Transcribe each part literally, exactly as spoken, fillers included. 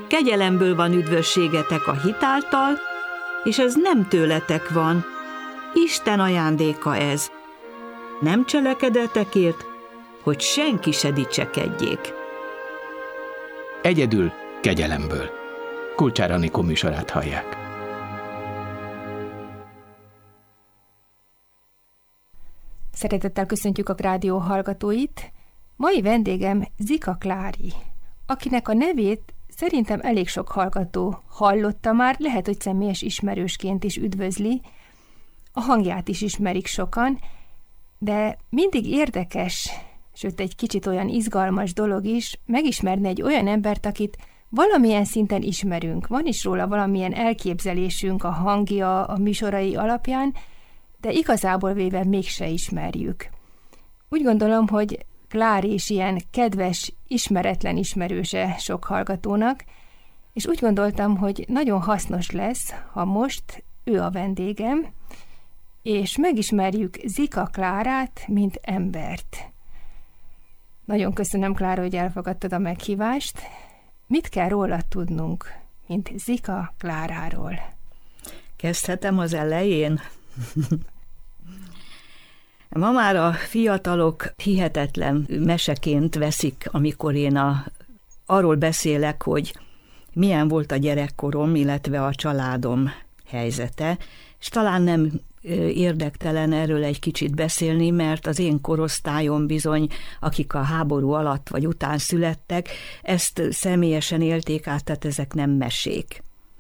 Kegyelemből van üdvösségetek a hit által, és ez nem tőletek van. Isten ajándéka ez. Nem cselekedetekért, hogy senki se dicsekedjék. Egyedül kegyelemből. Kulcsár Anikó műsorát hallják. Szeretettel köszöntjük a rádió hallgatóit. Mai vendégem Zika Klári, akinek a nevét szerintem elég sok hallgató hallotta már, lehet, hogy személyes ismerősként is üdvözli, a hangját is ismerik sokan, de mindig érdekes, sőt egy kicsit olyan izgalmas dolog is megismerni egy olyan embert, akit valamilyen szinten ismerünk. Van is róla valamilyen elképzelésünk a hangja, a műsorai alapján, de igazából véve mégse ismerjük. Úgy gondolom, hogy Klári is ilyen kedves, ismeretlen ismerőse sok hallgatónak, és úgy gondoltam, hogy nagyon hasznos lesz, ha most ő a vendégem, és megismerjük Zika Klárát, mint embert. Nagyon köszönöm, Klára, hogy elfogadtad a meghívást. Mit kell róla tudnunk, mint Zika Kláráról? Kezdhetem az elején? Ma már a fiatalok hihetetlen meseként veszik, amikor én a, arról beszélek, hogy milyen volt a gyerekkorom, illetve a családom helyzete, és talán nem érdektelen erről egy kicsit beszélni, mert az én korosztályom bizony, akik a háború alatt vagy után születtek, ezt személyesen élték át, tehát ezek nem mesék.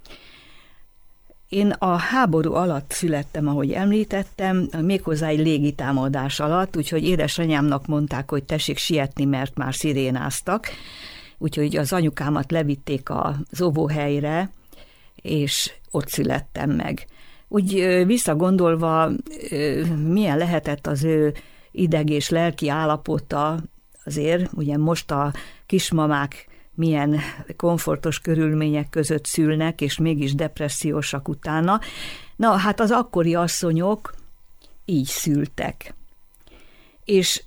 Én a háború alatt születtem, ahogy említettem, méghozzá egy légitámadás alatt, úgyhogy édesanyámnak mondták, hogy tessék sietni, mert már szirénáztak, úgyhogy az anyukámat levitték az óvóhelyre, és ott születtem meg. Úgy visszagondolva, milyen lehetett az ő ideg és lelki állapota, azért ugye most a kismamák milyen komfortos körülmények között szülnek, és mégis depressziósak utána. Na, hát az akkori asszonyok így szültek. És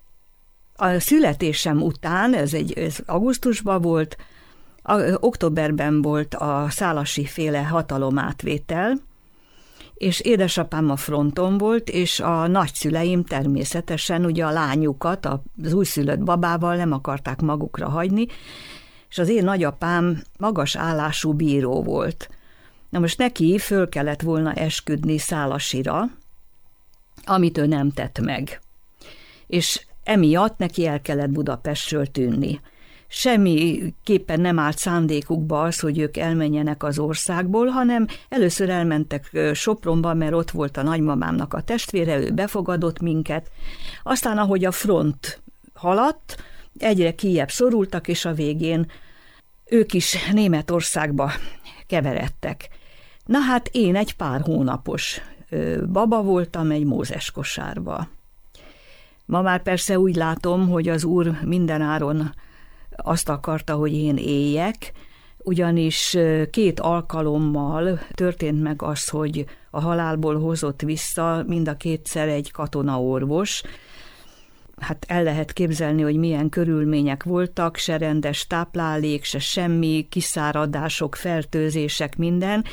a születésem után, ez egy ez augusztusban volt, a, októberben volt a szálasi féle hatalomátvétel, és édesapám a fronton volt, és a nagyszüleim természetesen ugye a lányukat az újszülött babával nem akarták magukra hagyni, és az én nagyapám magas állású bíró volt. Na most neki föl kellett volna esküdni Szálasira, amit ő nem tett meg. És emiatt neki el kellett Budapestről tűnni. Semmiképpen nem állt szándékukba az, hogy ők elmenjenek az országból, hanem először elmentek Sopronba, mert ott volt a nagymamámnak a testvére, ő befogadott minket. Aztán, ahogy a front haladt, egyre kijjebb szorultak, és a végén ők is Németországba keveredtek. Na hát én egy pár hónapos baba voltam egy Mózes kosárba. Ma már persze úgy látom, hogy az Úr mindenáron azt akarta, hogy én éljek, ugyanis két alkalommal történt meg az, hogy a halálból hozott vissza mind a kétszer egy katonaorvos. Hát el lehet képzelni, hogy milyen körülmények voltak, se rendes táplálék, se semmi, kiszáradások, fertőzések, minden,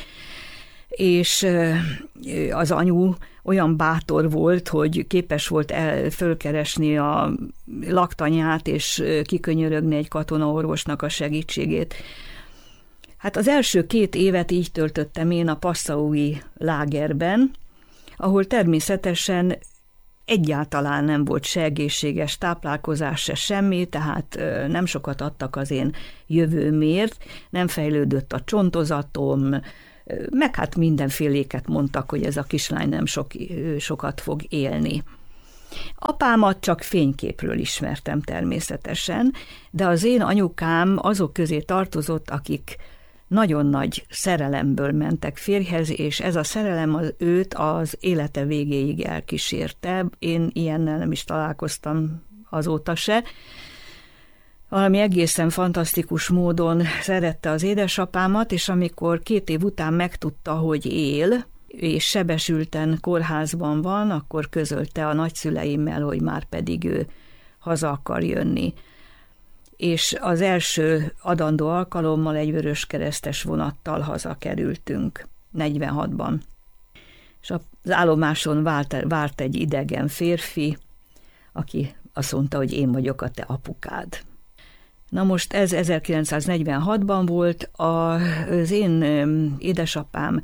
és az anyu olyan bátor volt, hogy képes volt el, fölkeresni a laktanyát, és kikönyörögni egy katonaorvosnak a segítségét. Hát az első két évet így töltöttem én a passzaui lágerben, ahol természetesen egyáltalán nem volt se egészséges táplálkozás, se semmi, tehát nem sokat adtak az én jövőmért, nem fejlődött a csontozatom, meg hát mindenféléket mondtak, hogy ez a kislány nem sok, sokat fog élni. Apámat csak fényképről ismertem természetesen, de az én anyukám azok közé tartozott, akik nagyon nagy szerelemből mentek férjhez, és ez a szerelem az őt az élete végéig elkísérte. Én ilyennel nem is találkoztam azóta se. Valami egészen fantasztikus módon szerette az édesapámat, és amikor két év után megtudta, hogy él, és sebesülten kórházban van, akkor közölte a nagyszüleimmel, hogy már pedig ő haza akar jönni. és az első adandó alkalommal egy vöröskeresztes vonattal hazakerültünk negyvenhatban. És az állomáson várt, várt egy idegen férfi, aki azt mondta, hogy én vagyok a te apukád. Na most ez ezerkilencszáznegyvenhatban volt, az én édesapám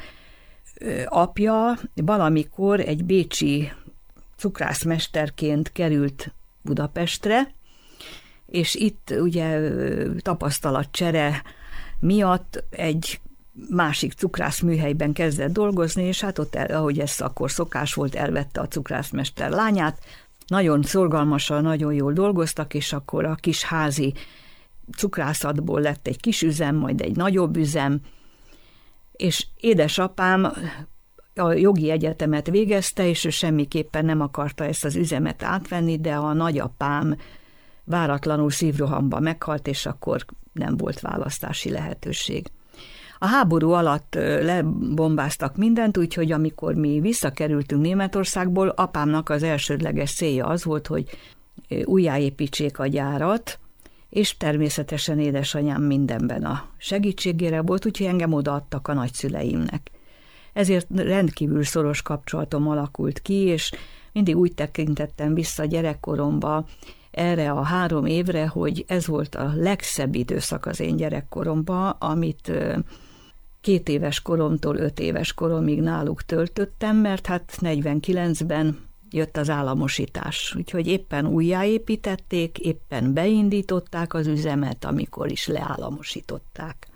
apja valamikor egy bécsi cukrászmesterként került Budapestre, és itt ugye tapasztalatcsere miatt egy másik cukrászműhelyben kezdett dolgozni, és hát ott, ahogy ez akkor szokás volt, elvette a cukrászmester lányát. Nagyon szorgalmasan, nagyon jól dolgoztak, és akkor a kis házi cukrászatból lett egy kis üzem, majd egy nagyobb üzem, és édesapám a jogi egyetemet végezte, és ő semmiképpen nem akarta ezt az üzemet átvenni, de a nagyapám váratlanul szívrohamba meghalt, és akkor nem volt választási lehetőség. A háború alatt lebombáztak mindent, úgyhogy amikor mi visszakerültünk Németországból, apámnak az elsődleges célja az volt, hogy újjáépítsék a gyárat, és természetesen édesanyám mindenben a segítségére volt, úgyhogy engem odaadtak a nagyszüleimnek. Ezért rendkívül szoros kapcsolatom alakult ki, és mindig úgy tekintettem vissza gyerekkoromba erre a három évre, hogy ez volt a legszebb időszak az én gyerekkoromban, amit két éves koromtól öt éves koromig náluk töltöttem, mert hát negyvenkilencben jött az államosítás. Úgyhogy éppen újjáépítették, éppen beindították az üzemet, amikor is leállamosították.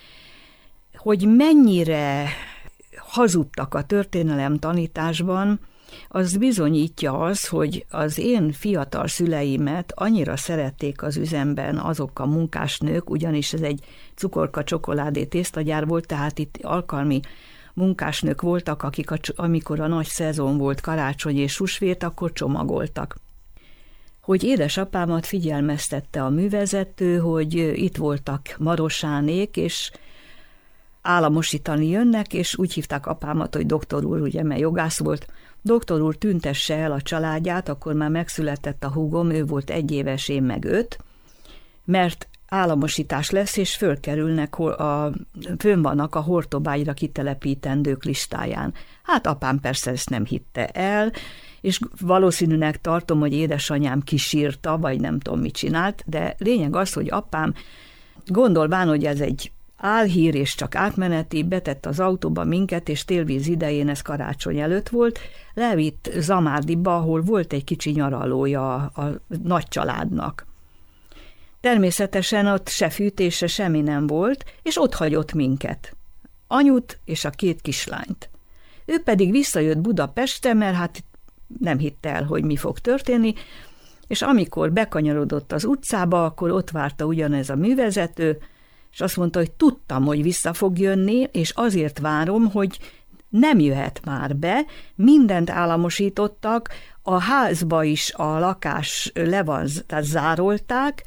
Hogy mennyire hazudtak a történelem tanításban, az bizonyítja az, hogy az én fiatal szüleimet annyira szerették az üzemben azok a munkásnők, ugyanis ez egy cukorka-csokoládé tésztagyár volt, tehát itt alkalmi munkásnők voltak, akik a, amikor a nagy szezon volt, karácsony és húsvét, akkor csomagoltak. Hogy édesapámat figyelmeztette a művezető, hogy itt voltak Marosánék, és államosítani jönnek, és úgy hívták apámat, hogy doktor úr, ugye, mert jogász volt. Doktor úr, tüntesse el a családját, akkor már megszületett a húgom, ő volt egy éves, én meg öt, mert államosítás lesz, és fölkerülnek, a, fönn vannak a Hortobágyra kitelepítendők listáján. Hát apám persze ezt nem hitte el, és valószínűleg tartom, hogy édesanyám kisírta, vagy nem tudom, mit csinált, de lényeg az, hogy apám gondolván, hogy ez egy álhír és csak átmeneti, betett az autóba minket, és télvíz idején, ez karácsony előtt volt, levitt Zamárdiba, ahol volt egy kicsi nyaralója a, a nagy családnak. Természetesen ott se fűtése, semmi nem volt, és ott hagyott minket. Anyut és a két kislányt. Ő pedig visszajött Budapestre, mert hát nem hitte el, hogy mi fog történni, és amikor bekanyarodott az utcába, akkor ott várta ugyanez a művezető, és azt mondta, hogy tudtam, hogy vissza fog jönni, és azért várom, hogy nem jöhet már be, mindent államosítottak, a házba is a lakás le van, tehát zárolták,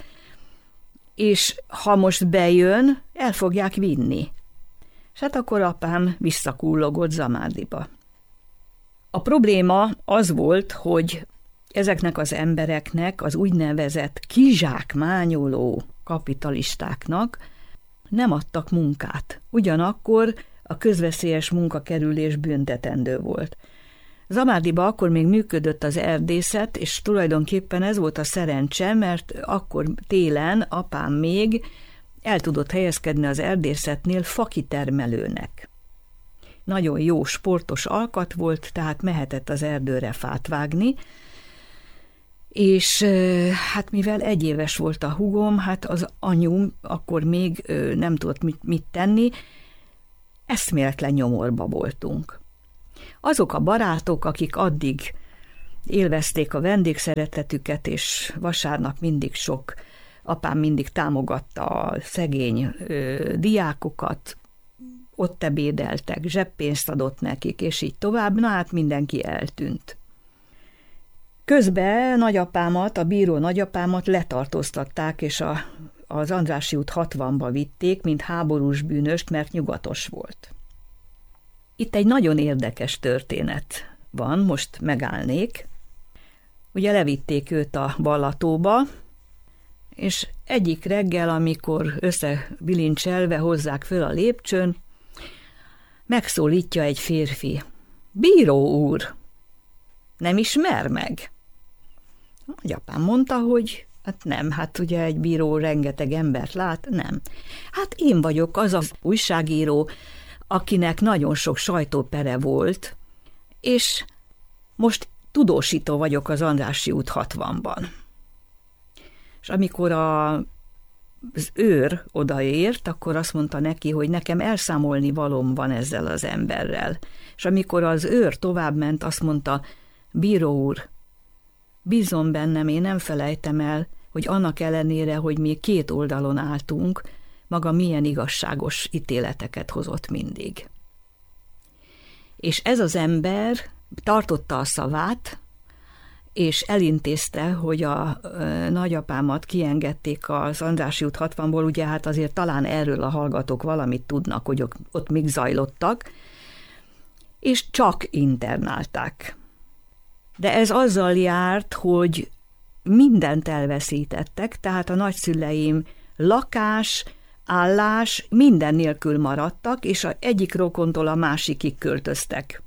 és ha most bejön, el fogják vinni. És hát akkor apám visszakullogott Zamárdiba. A probléma az volt, hogy ezeknek az embereknek, az úgynevezett kizsákmányoló kapitalistáknak nem adtak munkát. Ugyanakkor a közveszélyes munkakerülés büntetendő volt. Zamárdiba akkor még működött az erdészet, és tulajdonképpen ez volt a szerencse, mert akkor télen apám még el tudott helyezkedni az erdészetnél fakitermelőnek. Nagyon jó sportos alkat volt, tehát mehetett az erdőre fát vágni, és hát mivel egy éves volt a húgom, hát az anyum akkor még nem tudott mit, mit tenni, eszméletlen nyomorba voltunk. Azok a barátok, akik addig élvezték a vendégszeretetüket, és vasárnap mindig sok, apám mindig támogatta a szegény ö, diákokat, ott ebédeltek, zseppénzt adott nekik, és így tovább, na hát mindenki eltűnt. Közben nagyapámat, a bíró nagyapámat letartóztatták, és a, az Andrássy út hatvanba vitték, mint háborús bűnöst, mert nyugatos volt. Itt egy nagyon érdekes történet van, most megállnék. Ugye levitték őt a Ballatóba, és egyik reggel, amikor összebilincselve hozzák föl a lépcsőn, megszólítja egy férfi. Bíró úr, nem ismer meg? A apám mondta, hogy hát nem, hát ugye egy bíró rengeteg embert lát, nem. Hát én vagyok az az újságíró, akinek nagyon sok sajtópere volt, és most tudósító vagyok az Andrássy út hatvanban. És amikor a, az őr odaért, akkor azt mondta neki, hogy nekem elszámolni valóm van ezzel az emberrel. És amikor az őr továbbment, azt mondta, bíró úr, bízom bennem, én nem felejtem el, hogy annak ellenére, hogy mi két oldalon álltunk, maga milyen igazságos ítéleteket hozott mindig. És ez az ember tartotta a szavát, és elintézte, hogy a nagyapámat kiengedték az Andrássy út hatvanból, ugye hát azért talán erről a hallgatók valamit tudnak, hogy ott még zajlottak, és csak internálták. De ez azzal járt, hogy mindent elveszítettek, tehát a nagyszüleim lakás, állás minden nélkül maradtak, és a egyik rokontól a másikig költöztek.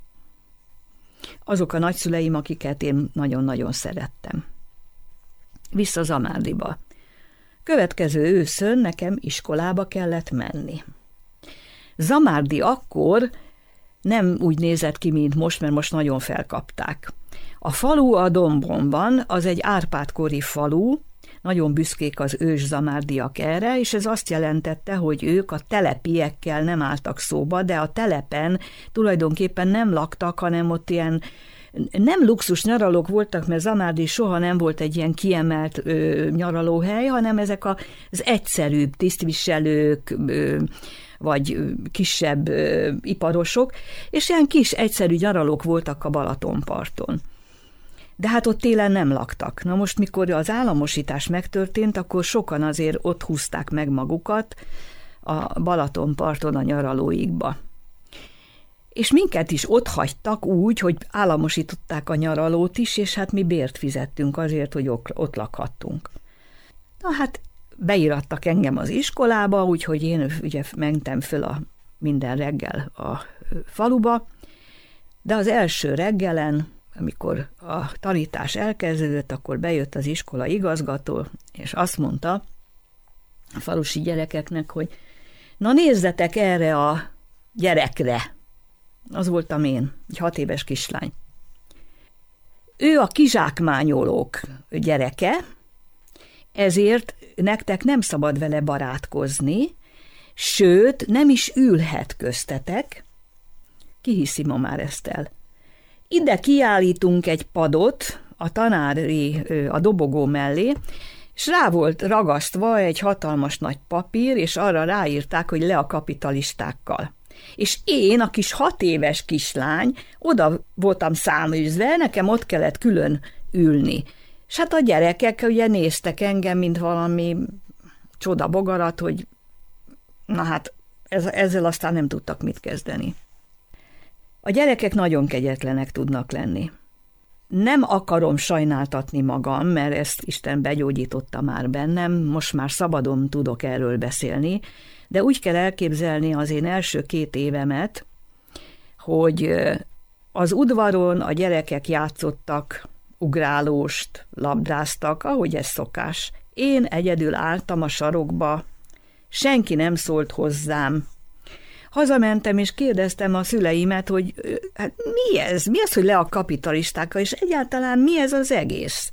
Azok a nagyszüleim, akiket én nagyon-nagyon szerettem. Vissza Zamárdiba. Következő őszön nekem iskolába kellett menni. Zamárdi akkor nem úgy nézett ki, mint most, mert most nagyon felkapták. A falu a dombon van, az egy Árpád-kori falu, nagyon büszkék az ős zamárdiak erre, és ez azt jelentette, hogy ők a telepiekkel nem álltak szóba, de a telepen tulajdonképpen nem laktak, hanem ott ilyen nem luxus nyaralók voltak, mert Zamárdi soha nem volt egy ilyen kiemelt ö, nyaralóhely, hanem ezek az egyszerűbb tisztviselők, ö, vagy kisebb ö, iparosok, és ilyen kis egyszerű nyaralók voltak a Balatonparton. De hát ott télen nem laktak. Na most, mikor az államosítás megtörtént, akkor sokan azért ott húzták meg magukat a Balatonparton a nyaralóikba. És minket is ott hagytak úgy, hogy államosították a nyaralót is, és hát mi bért fizettünk azért, hogy ott lakhattunk. Na hát beírattak engem az iskolába, úgyhogy én ugye mentem föl a minden reggel a faluba, de az első reggelen, amikor a tanítás elkezdődött, akkor bejött az iskola igazgató, és azt mondta a falusi gyerekeknek, hogy na nézzetek erre a gyerekre. Az voltam én, egy hat éves kislány. Ő a kizsákmányolók gyereke, ezért nektek nem szabad vele barátkozni, sőt, nem is ülhet köztetek. Ki hiszi ma már ezt el? Ide kiállítunk egy padot a tanári, a dobogó mellé, és rá volt ragasztva egy hatalmas nagy papír, és arra ráírták, hogy le a kapitalistákkal. És én, a kis hat éves kislány, oda voltam száműzve, nekem ott kellett külön ülni. És hát a gyerekek ugye néztek engem, mint valami csodabogarat, hogy na hát ezzel aztán nem tudtak mit kezdeni. A gyerekek nagyon kegyetlenek tudnak lenni. Nem akarom sajnáltatni magam, mert ezt Isten begyógyította már bennem, most már szabadon tudok erről beszélni, de úgy kell elképzelni az én első két évemet, hogy az udvaron a gyerekek játszottak, ugrálóst, labdáztak, ahogy ez szokás. Én egyedül álltam a sarokba, senki nem szólt hozzám. Hazamentem, és kérdeztem a szüleimet, hogy hát mi ez? Mi az, hogy le a kapitalistákkal, és egyáltalán mi ez az egész?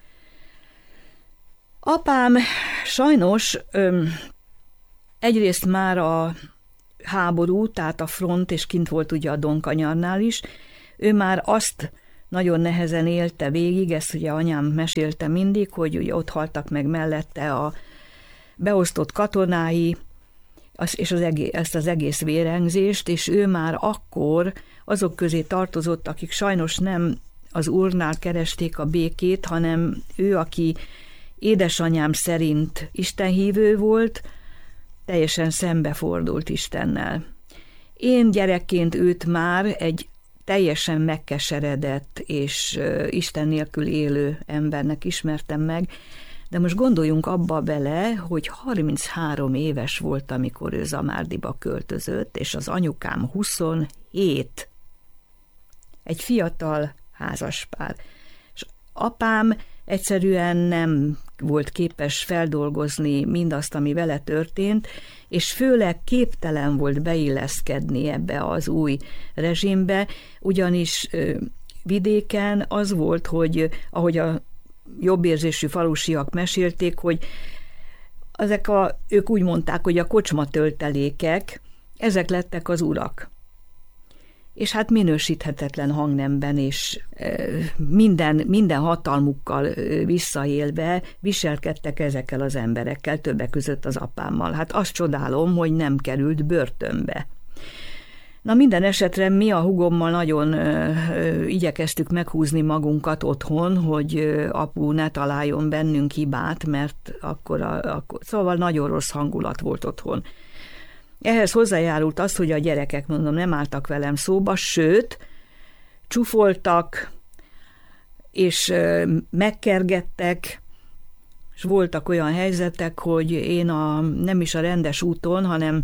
Apám sajnos öm, egyrészt már a háború, tehát a front, és kint volt ugye a Donkanyarnál is, ő már azt nagyon nehezen élte végig, ezt ugye anyám mesélte mindig, hogy ugye ott haltak meg mellette a beosztott katonái, és az egész, ezt az egész vérengzést, és ő már akkor azok közé tartozott, akik sajnos nem az Úrnál keresték a békét, hanem ő, aki édesanyám szerint istenhívő volt, teljesen szembefordult Istennel. Én gyerekként őt már egy teljesen megkeseredett és Isten nélkül élő embernek ismertem meg, De most gondoljunk abba bele, hogy harminchárom éves volt, amikor ő Zamárdiba költözött, és az anyukám huszonhét. Egy fiatal házaspár. És apám egyszerűen nem volt képes feldolgozni mindazt, ami vele történt, és főleg képtelen volt beilleszkedni ebbe az új rezsimbe, ugyanis vidéken az volt, hogy ahogy a jobbérzésű falusiak mesélték, hogy ezek a, ők úgy mondták, hogy a kocsma töltelékek, ezek lettek az urak. És hát minősíthetetlen hangnemben és minden, minden hatalmukkal visszaélve viselkedtek ezekkel az emberekkel, többek között az apámmal. Hát azt csodálom, hogy nem került börtönbe. Na minden esetre mi a húgommal nagyon ö, ö, igyekeztük meghúzni magunkat otthon, hogy ö, apu ne találjon bennünk hibát, mert akkor, a, akkor szóval nagyon rossz hangulat volt otthon. Ehhez hozzájárult az, hogy a gyerekek, mondom, nem álltak velem szóba, sőt, csúfoltak, és ö, megkergettek, és voltak olyan helyzetek, hogy én a, nem is a rendes úton, hanem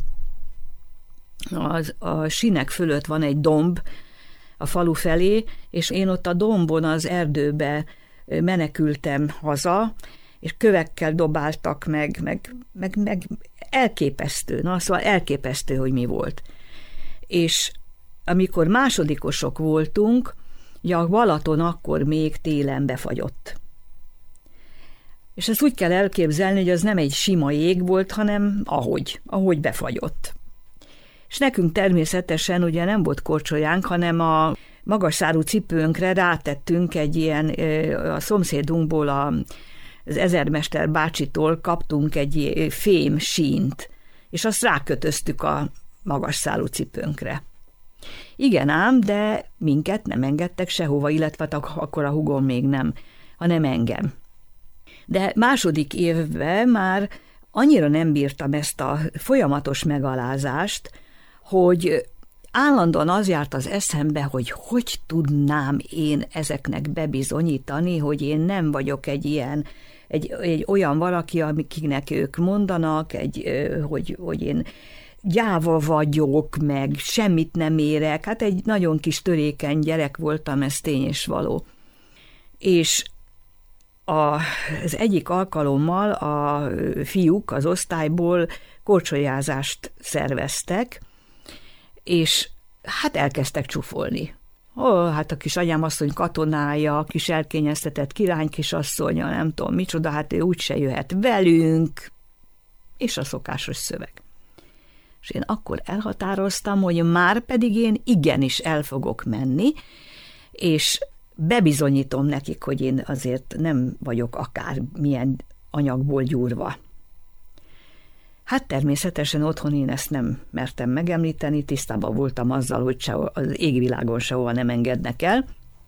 Az, a sinek fölött van egy domb a falu felé, és én ott a dombon az erdőbe menekültem haza, és kövekkel dobáltak meg, meg, meg, meg elképesztő, na szóval elképesztő, hogy mi volt. És amikor másodikosok voltunk, ugye a Balaton akkor még télen befagyott. És ezt úgy kell elképzelni, hogy az nem egy sima jég volt, hanem ahogy, ahogy befagyott. És nekünk természetesen ugye nem volt korcsolyánk, hanem a magas szárú cipőnkre rátettünk egy ilyen, a szomszédunkból, a, az ezermester bácsitól kaptunk egy fém sínt, és azt rákötöztük a magas szárú cipőnkre. Igen ám, de minket nem engedtek sehova, illetve akkor a húgom még nem, hanem engem. De második évben már annyira nem bírtam ezt a folyamatos megalázást, hogy állandóan az járt az eszembe, hogy hogy tudnám én ezeknek bebizonyítani, hogy én nem vagyok egy ilyen, egy, egy olyan valaki, amiknek ők mondanak, egy, hogy, hogy én gyáva vagyok, meg semmit nem érek. Hát egy nagyon kis törékeny gyerek voltam, ez tény és való. És a, az egyik alkalommal a fiúk az osztályból korcsolyázást szerveztek, és hát elkezdtek csúfolni. Ó, hát a kis anyám asszony katonája, a kis elkényeztetett király kisasszonya, nem tudom micsoda, hát ő úgyse jöhet velünk, és a szokásos szöveg. És én akkor elhatároztam, hogy már pedig én igenis el fogok menni, és bebizonyítom nekik, hogy én azért nem vagyok akár milyen anyagból gyúrva. Hát természetesen otthon én ezt nem mertem megemlíteni, tisztában voltam azzal, hogy se, az égvilágon sehova nem engednek el.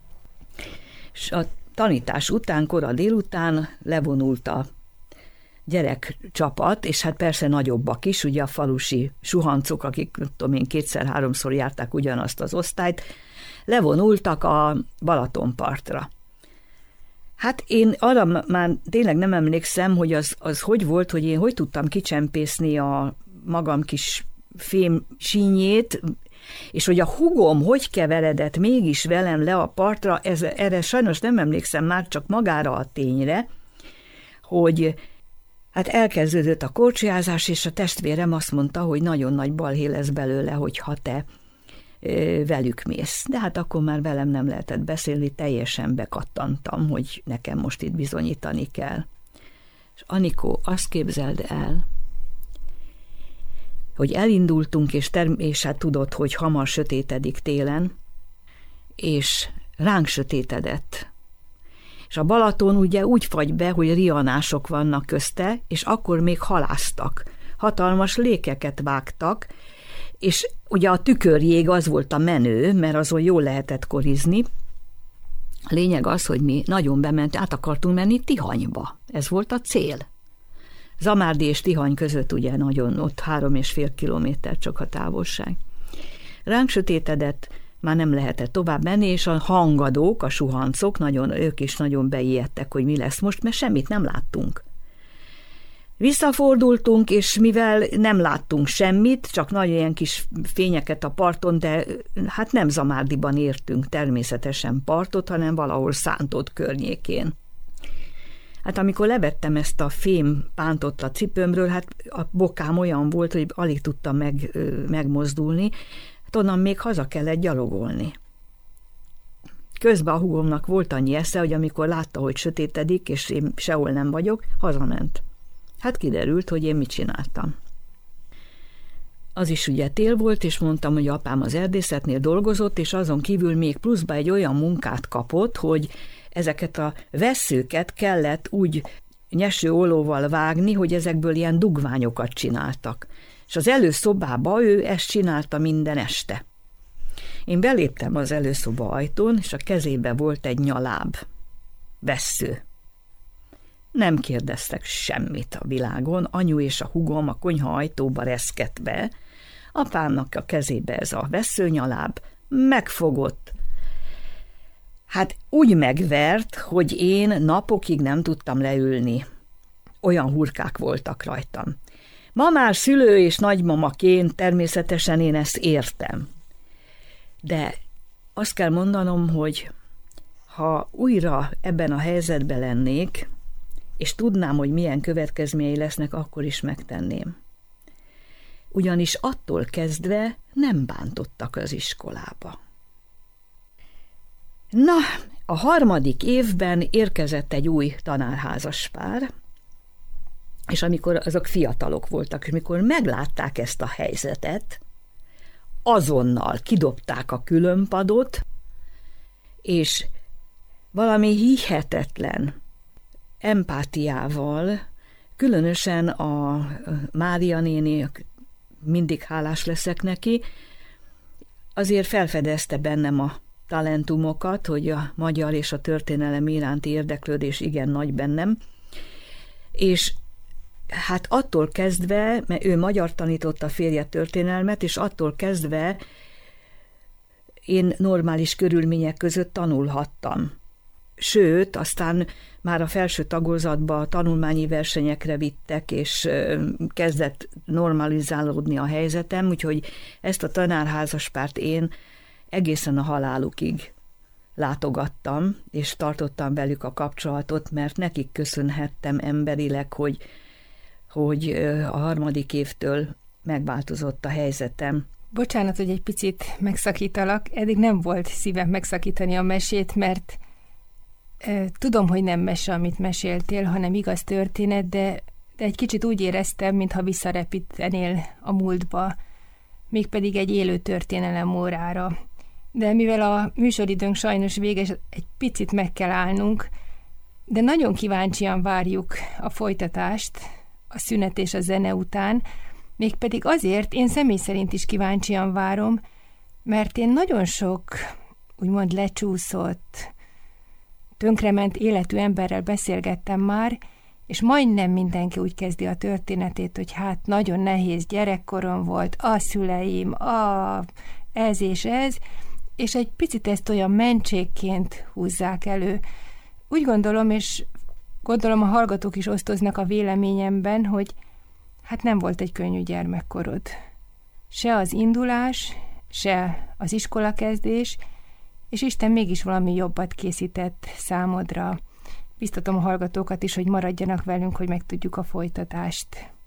És a tanítás után, kora délután levonult a gyerekcsapat, és hát persze nagyobbak is, ugye a falusi suhancok, akik tudom én kétszer-háromszor járták ugyanazt az osztályt, levonultak a Balatonpartra. Hát én arra már tényleg nem emlékszem, hogy az, az hogy volt, hogy én hogy tudtam kicsempészni a magam kis fém sínyét, és hogy a húgom hogy keveredett mégis velem le a partra, ez, erre sajnos nem emlékszem már, csak magára a tényre, hogy hát elkezdődött a korcsolyázás, és a testvérem azt mondta, hogy nagyon nagy balhé lesz belőle, hogyha te velük mész. De hát akkor már velem nem lehetett beszélni, teljesen bekattantam, hogy nekem most itt bizonyítani kell. És Anikó, azt képzeld el, hogy elindultunk, és, term- és hát tudod, hogy hamar sötétedik télen, és ránk sötétedett. És a Balaton ugye úgy fagy be, hogy rianások vannak közte, és akkor még halásztak. Hatalmas lékeket vágtak, és ugye a tükörjég az volt a menő, mert azon jól lehetett korizni. A lényeg az, hogy mi nagyon bement, át akartunk menni Tihanyba. Ez volt a cél. Zamárdi és Tihany között ugye nagyon, ott három és fél kilométer csak a távolság. Ránk sötétedett, már nem lehetett tovább menni, és a hangadók, a suhancok, nagyon, ők is nagyon beijedtek, hogy mi lesz most, mert semmit nem láttunk. Visszafordultunk, és mivel nem láttunk semmit, csak nagy ilyen kis fényeket a parton, de hát nem Zamárdiban értünk természetesen partot, hanem valahol Szántód környékén. Hát amikor levettem ezt a fém pántot a cipőmről, hát a bokám olyan volt, hogy alig tudtam meg, megmozdulni, hát onnan még haza kellett gyalogolni. Közben a húgomnak volt annyi esze, hogy amikor látta, hogy sötétedik, és én sehol nem vagyok, hazament. Hát kiderült, hogy én mit csináltam. Az is ugye tél volt, és mondtam, hogy apám az erdészetnél dolgozott, és azon kívül még pluszba egy olyan munkát kapott, hogy ezeket a vesszőket kellett úgy nyeső ollóval vágni, hogy ezekből ilyen dugványokat csináltak. És az előszobába ő ezt csinálta minden este. Én beléptem az előszoba ajtón, és a kezébe volt egy nyaláb, vessző. Nem kérdeztek semmit a világon, anyu és a hugom a konyha ajtóba reszkedt be, apámnak a kezébe ez a vesszőnyaláb, megfogott. Hát úgy megvert, hogy én napokig nem tudtam leülni. Olyan hurkák voltak rajtam. Ma már szülő és nagymamaként természetesen én ezt értem. De azt kell mondanom, hogy ha újra ebben a helyzetben lennék, és tudnám, hogy milyen következményei lesznek, akkor is megtenném. Ugyanis attól kezdve nem bántottak az iskolába. Na, a harmadik évben érkezett egy új tanárházas pár, és amikor azok fiatalok voltak, és amikor meglátták ezt a helyzetet, azonnal kidobták a különpadot, és valami hihetetlen empátiával, különösen a Mária néni, mindig hálás leszek neki, azért felfedezte bennem a talentumokat, hogy a magyar és a történelem iránti érdeklődés igen nagy bennem, és hát attól kezdve, mert ő magyar tanította, a férje történelmet, és attól kezdve én normális körülmények között tanulhattam. Sőt, aztán már a felső tagozatba tanulmányi versenyekre vittek, és kezdett normalizálódni a helyzetem, úgyhogy ezt a tanárházaspárt én egészen a halálukig látogattam, és tartottam velük a kapcsolatot, mert nekik köszönhettem emberileg, hogy, hogy a harmadik évtől megváltozott a helyzetem. Bocsánat, hogy egy picit megszakítalak, eddig nem volt szívem megszakítani a mesét, mert e, tudom, hogy nem mese, amit meséltél, hanem igaz történet, de, de egy kicsit úgy éreztem, mintha visszarepítenél a múltba, mégpedig egy élő történelem órára. De mivel a műsoridőnk sajnos véges, egy picit meg kell állnunk, de nagyon kíváncsian várjuk a folytatást, a szünet és a zene után, mégpedig azért én személy szerint is kíváncsian várom, mert én nagyon sok úgymond lecsúszott, tönkrement életű emberrel beszélgettem már, és majdnem mindenki úgy kezdi a történetét, hogy hát nagyon nehéz gyerekkorom volt, a szüleim, a ez és ez, és egy picit ezt olyan mentségként húzzák elő. Úgy gondolom, és gondolom a hallgatók is osztoznak a véleményemben, hogy hát nem volt egy könnyű gyermekkorod. Se az indulás, se az iskolakezdés, és Isten mégis valami jobbat készített számodra. Biztatom a hallgatókat is, hogy maradjanak velünk, hogy megtudjuk a folytatást.